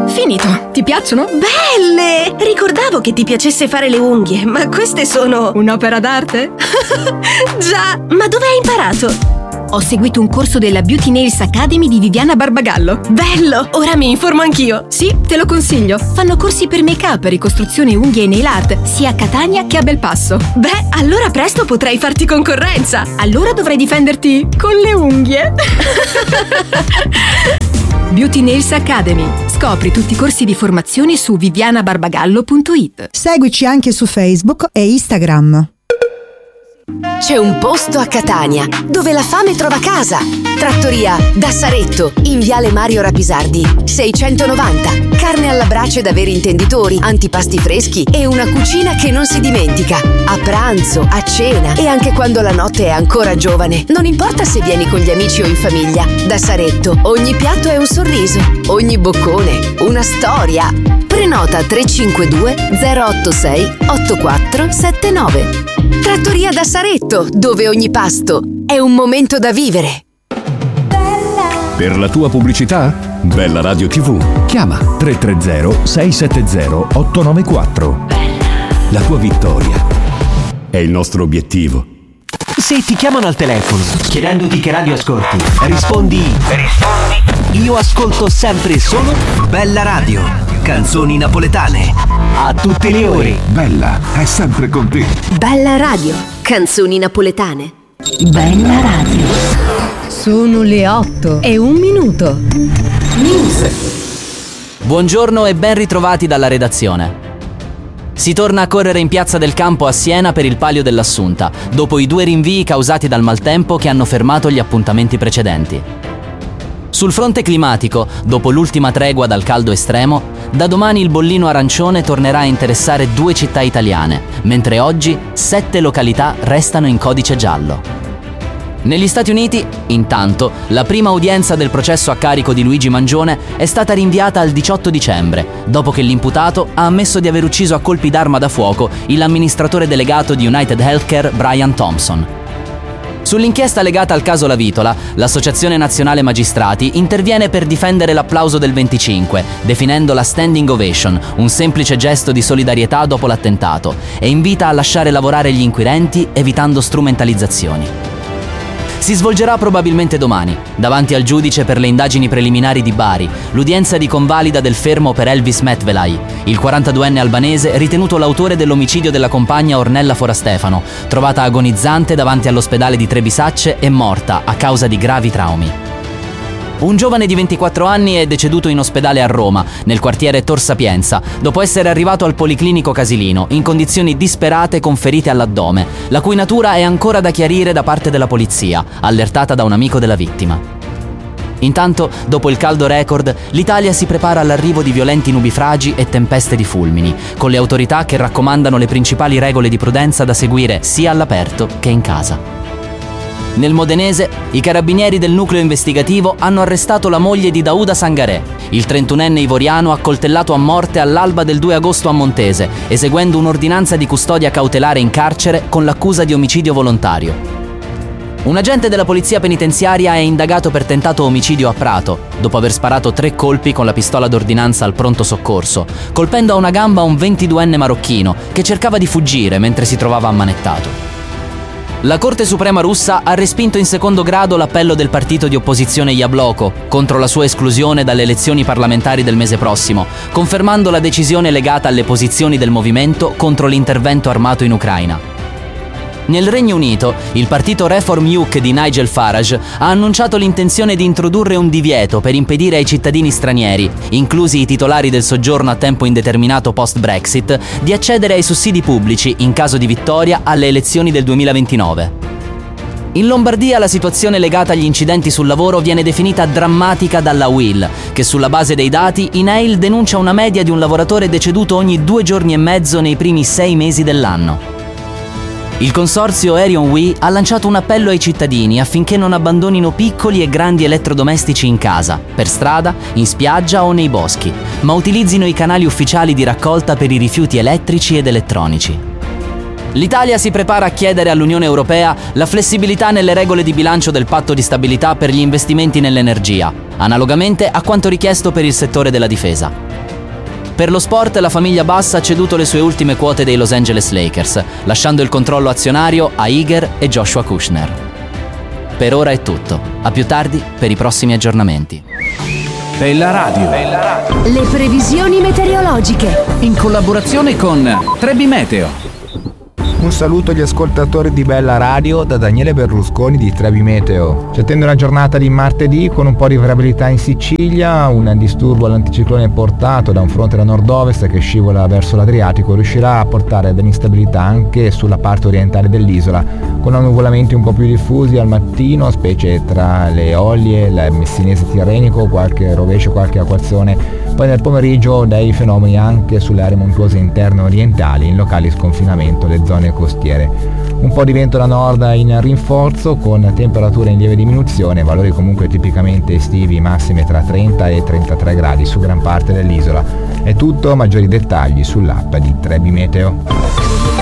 Finito. Ti piacciono? Belle! Ricordavo che ti piacesse fare le unghie, ma queste sono... Un'opera d'arte? Già, ma dove hai imparato? Ho seguito un corso della Beauty Nails Academy di Viviana Barbagallo. Bello! Ora mi informo anch'io. Sì, te lo consiglio. Fanno corsi per make-up, ricostruzione unghie e nail art, sia a Catania che a Belpasso. Beh, allora presto potrai farti concorrenza. Allora dovrai difenderti con le unghie. Beauty Nails Academy. Scopri tutti i corsi di formazione su vivianabarbagallo.it. Seguici anche su Facebook e Instagram. C'è un posto a Catania dove la fame trova casa. Trattoria da Saretto, in viale Mario Rapisardi 690. Carne alla brace da veri intenditori, antipasti freschi e una cucina che non si dimentica. A pranzo, a cena e anche quando la notte è ancora giovane. Non importa se vieni con gli amici o in famiglia. Da Saretto ogni piatto è un sorriso, ogni boccone una storia. Prenota 352 086 8479. Trattoria da Saretto, dove ogni pasto è un momento da vivere. Per la tua pubblicità? Bella Radio TV. Chiama 330-670-894. La tua vittoria è il nostro obiettivo. Se ti chiamano al telefono chiedendoti che radio ascolti, rispondi. Io ascolto sempre solo Bella Radio. Canzoni napoletane. A tutte le ore. Bella è sempre con te. Bella Radio. Canzoni napoletane. Bella Radio. Sono le 8:01. News. Buongiorno e ben ritrovati dalla redazione. Si torna a correre in Piazza del Campo a Siena per il Palio dell'Assunta, dopo i 2 rinvii causati dal maltempo che hanno fermato gli appuntamenti precedenti. Sul fronte climatico, dopo l'ultima tregua dal caldo estremo, da domani il bollino arancione tornerà a interessare 2 città italiane, mentre oggi 7 località restano in codice giallo. Negli Stati Uniti, intanto, la prima udienza del processo a carico di Luigi Mangione è stata rinviata al 18 dicembre, dopo che l'imputato ha ammesso di aver ucciso a colpi d'arma da fuoco l'amministratore delegato di United Healthcare Brian Thompson. Sull'inchiesta legata al caso La Vitola, l'Associazione Nazionale Magistrati interviene per difendere l'applauso del 25, definendo la standing ovation un semplice gesto di solidarietà dopo l'attentato, e invita a lasciare lavorare gli inquirenti evitando strumentalizzazioni. Si svolgerà probabilmente domani, davanti al giudice per le indagini preliminari di Bari, l'udienza di convalida del fermo per Elvis Metvelay, il 42enne albanese ritenuto l'autore dell'omicidio della compagna Ornella Forastefano, trovata agonizzante davanti all'ospedale di Trebisacce e morta a causa di gravi traumi. Un giovane di 24 anni è deceduto in ospedale a Roma, nel quartiere Tor Sapienza, dopo essere arrivato al Policlinico Casilino, in condizioni disperate con ferite all'addome, la cui natura è ancora da chiarire da parte della polizia, allertata da un amico della vittima. Intanto, dopo il caldo record, l'Italia si prepara all'arrivo di violenti nubifragi e tempeste di fulmini, con le autorità che raccomandano le principali regole di prudenza da seguire sia all'aperto che in casa. Nel Modenese, i carabinieri del nucleo investigativo hanno arrestato la moglie di Daouda Sangaré, il 31enne ivoriano accoltellato a morte all'alba del 2 agosto a Montese, eseguendo un'ordinanza di custodia cautelare in carcere con l'accusa di omicidio volontario. Un agente della polizia penitenziaria è indagato per tentato omicidio a Prato, dopo aver sparato 3 colpi con la pistola d'ordinanza al pronto soccorso, colpendo a una gamba un 22enne marocchino che cercava di fuggire mentre si trovava ammanettato. La Corte Suprema russa ha respinto in secondo grado l'appello del partito di opposizione Yabloko contro la sua esclusione dalle elezioni parlamentari del mese prossimo, confermando la decisione legata alle posizioni del movimento contro l'intervento armato in Ucraina. Nel Regno Unito, il partito Reform UK di Nigel Farage ha annunciato l'intenzione di introdurre un divieto per impedire ai cittadini stranieri, inclusi i titolari del soggiorno a tempo indeterminato post-Brexit, di accedere ai sussidi pubblici in caso di vittoria alle elezioni del 2029. In Lombardia la situazione legata agli incidenti sul lavoro viene definita drammatica dalla UIL, che sulla base dei dati INAIL denuncia una media di un lavoratore deceduto ogni 2 giorni e mezzo nei primi 6 mesi dell'anno. Il consorzio Aerion We ha lanciato un appello ai cittadini affinché non abbandonino piccoli e grandi elettrodomestici in casa, per strada, in spiaggia o nei boschi, ma utilizzino i canali ufficiali di raccolta per i rifiuti elettrici ed elettronici. L'Italia si prepara a chiedere all'Unione Europea la flessibilità nelle regole di bilancio del patto di stabilità per gli investimenti nell'energia, analogamente a quanto richiesto per il settore della difesa. Per lo sport, la famiglia Bass ha ceduto le sue ultime quote dei Los Angeles Lakers, lasciando il controllo azionario a Iger e Joshua Kushner. Per ora è tutto. A più tardi per i prossimi aggiornamenti. Bella Radio. Le previsioni meteorologiche. In collaborazione con Trebi Meteo. Un saluto agli ascoltatori di Bella Radio da Daniele Berlusconi di Trebi Meteo. Si attende una giornata di martedì con un po' di variabilità in Sicilia. Un disturbo all'anticiclone portato da un fronte da nord-ovest che scivola verso l'Adriatico riuscirà a portare dell'instabilità anche sulla parte orientale dell'isola, con annuvolamenti un po' più diffusi al mattino, specie tra le Eolie, il Messinese Tirrenico, qualche rovescio, qualche acquazzone. Poi nel pomeriggio dei fenomeni anche sulle aree montuose interne orientali, in locali sconfinamento le zone costiere. Un po' di vento da nord in rinforzo, con temperature in lieve diminuzione, valori comunque tipicamente estivi, massime tra 30 e 33 gradi su gran parte dell'isola. È tutto, maggiori dettagli sull'app di Trebi Meteo.